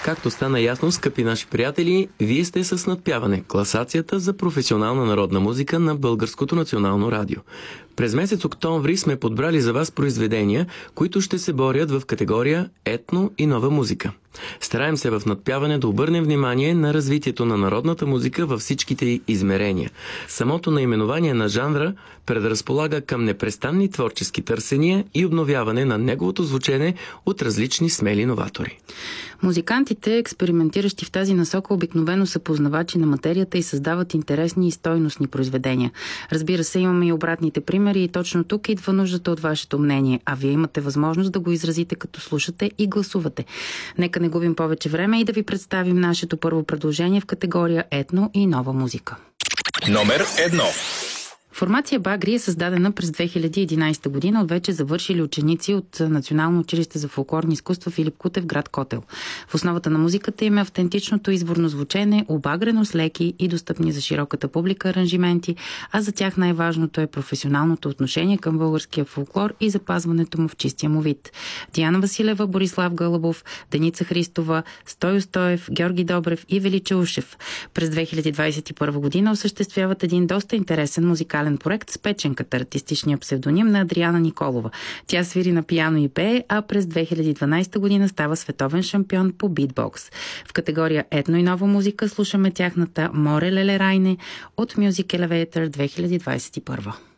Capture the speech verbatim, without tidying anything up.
Както стана ясно, скъпи наши приятели, вие сте с Надпяване, класацията за професионална народна музика на Българското национално радио. През месец октомври сме подбрали за вас произведения, които ще се борят в категория етно и нова музика. Стараем се в Надпяване да обърнем внимание на развитието на народната музика във всичките й измерения. Самото наименование на жанра предразполага към непрестанни творчески търсения и обновяване на неговото звучене от различни смели новатори. Музикантите, експериментиращи в тази насока, обикновено са познавачи на материята и създават интересни и стойностни произведения. Разбира се, имаме и обратните примери и точно тук идва нуждата от вашето мнение, а вие имате възможност да го изразите като слушате и гласувате. Нека не губим повече време и да ви представим нашето първо предложение в категория етно и нова музика. Номер едно. Формация Багри е създадена през две хиляди и единадесета година от вече завършили ученици от Национално училище за фолклорни изкуства Филип Кутев, град Котел. В основата на музиката им е автентичното изворно звучене, обагрено с леки и достъпни за широката публика аранжименти, а за тях най-важното е професионалното отношение към българския фолклор и запазването му в чистия му вид. Диана Василева, Борислав Гълъбов, Деница Христова, Стойо Стоев, Георги Добрев и Величе Ушев през две хиляди двадесет и първа година осъществяват един доста интересен музикален проект с Печенката, артистичния псевдоним на Адриана Николова. Тя свири на пиано и пее, а през две хиляди и дванадесета година става световен шампион по битбокс. В категория етно и нова музика слушаме тяхната Море Леле Райне от Music Elevator две хиляди двадесет и първа.